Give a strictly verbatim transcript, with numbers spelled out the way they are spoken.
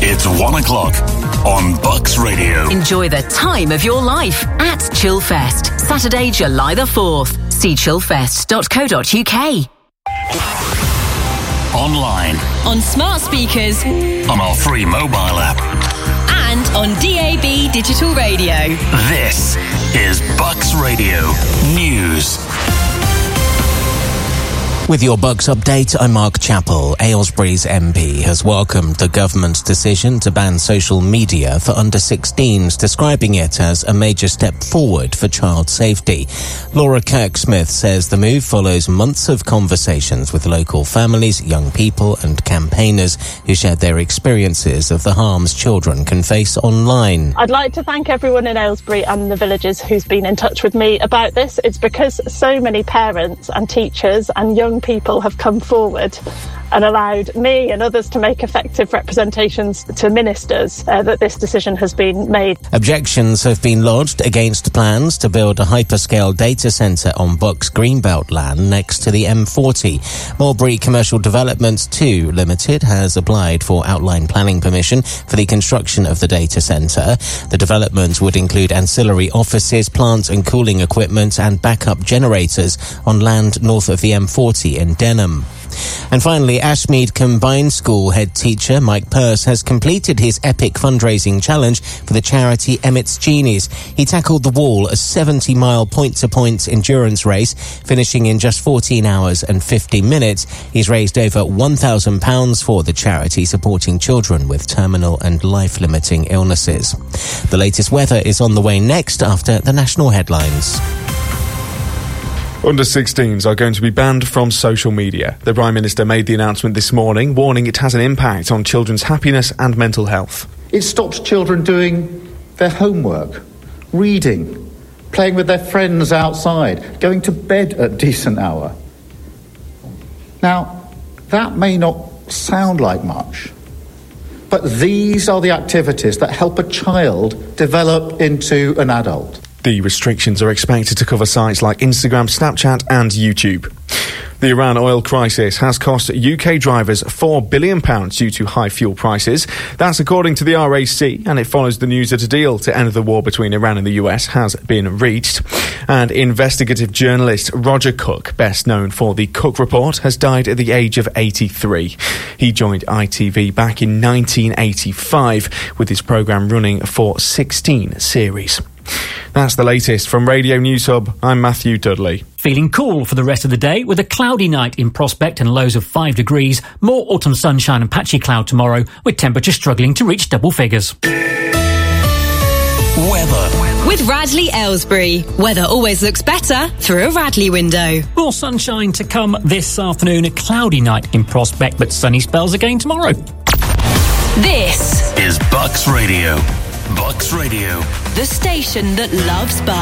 It's one o'clock on Bucks Radio. Enjoy the time of your life at Chillfest, Saturday, July the fourth. See chillfest dot co dot uk. Online. On smart speakers. On our free mobile app. And on D A B digital radio. This is Bucks Radio News. With your Bucks update, I'm Mark Chappell. Aylesbury's M P has welcomed the government's decision to ban social media for under sixteens, describing it as a major step forward for child safety. Laura Kirksmith says the move follows months of conversations with local families, young people and campaigners who shared their experiences of the harms children can face online. I'd like to thank everyone in Aylesbury and the villages who's been in touch with me about this. It's because so many parents and teachers and young people have come forward and allowed me and others to make effective representations to ministers uh, that this decision has been made. Objections have been lodged against plans to build a hyperscale data centre on Bucks Greenbelt land next to the M forty. Mulberry Commercial Developments two Limited has applied for outline planning permission for the construction of the data centre. The development would include ancillary offices, plant and cooling equipment and backup generators on land north of the M forty in Denham. And finally, Ashmead Combined School head teacher Mike Purse has completed his epic fundraising challenge for the charity Emmett's Genies. He tackled the wall, a seventy-mile point-to-point endurance race, finishing in just fourteen hours and fifty minutes. He's raised over one thousand pounds for the charity, supporting children with terminal and life-limiting illnesses. The latest weather is on the way next after the national headlines. Under sixteens are going to be banned from social media. The Prime Minister made the announcement this morning, warning it has an impact on children's happiness and mental health. It stops children doing their homework, reading, playing with their friends outside, going to bed at a decent hour. Now, that may not sound like much, but these are the activities that help a child develop into an adult. The restrictions are expected to cover sites like Instagram, Snapchat and YouTube. The Iran oil crisis has cost U K drivers four billion pounds due to high fuel prices. That's according to the R A C, and it follows the news that a deal to end the war between Iran and the U S has been reached. And investigative journalist Roger Cook, best known for the Cook Report, has died at the age of eighty-three. He joined I T V back in nineteen eighty-five, with his programme running for sixteen series. That's the latest from Radio News Hub. I'm Matthew Dudley. Feeling cool for the rest of the day with a cloudy night in prospect and lows of five degrees. More autumn sunshine and patchy cloud tomorrow, with temperatures struggling to reach double figures. Weather. With Radley Aylesbury. Weather always looks better through a Radley window. More sunshine to come this afternoon. A cloudy night in prospect, but sunny spells again tomorrow. This is Bucks Radio. Bucks Radio. The station that loves Bucks.